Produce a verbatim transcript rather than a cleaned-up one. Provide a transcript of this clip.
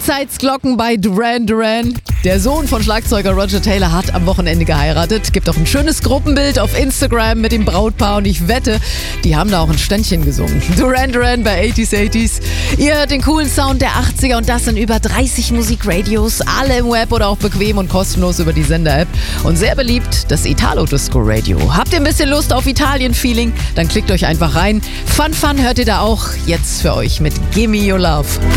Hochzeitsglocken bei Duran Duran. Der Sohn von Schlagzeuger Roger Taylor hat am Wochenende geheiratet. Gibt auch ein schönes Gruppenbild auf Instagram mit dem Brautpaar und ich wette, die haben da auch ein Ständchen gesungen. Duran Duran bei achtziger achtziger. Ihr hört den coolen Sound der achtziger und das in über dreißig Musikradios, alle im Web oder auch bequem und kostenlos über die Sender-App. Und sehr beliebt das Italo-Disco-Radio. Habt ihr ein bisschen Lust auf Italien-Feeling? Dann klickt euch einfach rein. Fun Fun hört ihr da auch jetzt für euch mit Gimme Your Love.